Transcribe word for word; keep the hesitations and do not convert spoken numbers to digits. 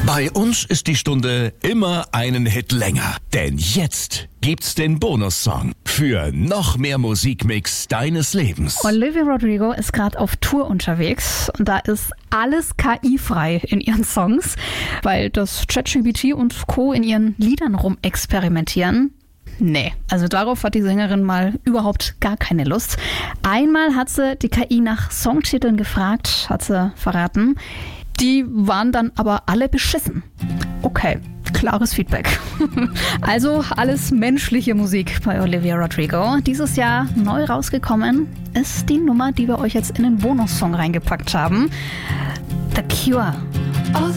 Bei uns ist die Stunde immer einen Hit länger. Denn jetzt gibt's den Bonussong für noch mehr Musikmix deines Lebens. Olivia Rodrigo ist gerade auf Tour unterwegs und da ist alles K I-frei in ihren Songs, weil das ChatGPT und Co. in ihren Liedern rumexperimentieren. Nee, also darauf hat die Sängerin mal überhaupt gar keine Lust. Einmal hat sie die K I nach Songtiteln gefragt, hat sie verraten. Die waren dann aber alle beschissen. Okay, klares Feedback. Also alles menschliche Musik bei Olivia Rodrigo. Dieses Jahr neu rausgekommen ist die Nummer, die wir euch jetzt in den Bonussong reingepackt haben. The Cure.